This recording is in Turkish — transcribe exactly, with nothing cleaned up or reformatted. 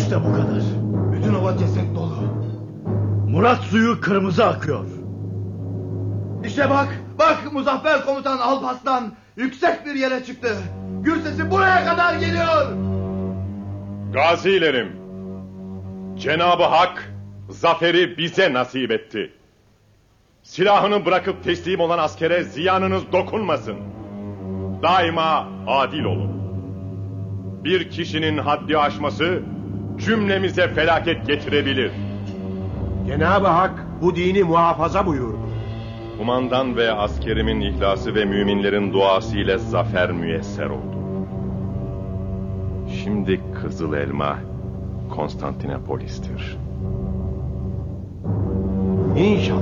İşte bu kadar. Bütün ova ceset dolu. Murat suyu kırmızı akıyor. İşte bak, bak Muzaffer Komutan Alparslan yüksek bir yere çıktı. Gür sesi buraya kadar geliyor. Gazilerim, Cenab-ı Hak zaferi bize nasip etti. Silahını bırakıp teslim olan askere ziyanınız dokunmasın. Daima adil olun. Bir kişinin haddi aşması cümlemize felaket getirebilir. Cenab-ı Hak bu dini muhafaza buyurdu. Kumandan ve askerimin ihlası ve müminlerin duası ile zafer müyesser oldu. Şimdi Kızıl Elma Konstantinopolis'tir. İnşallah.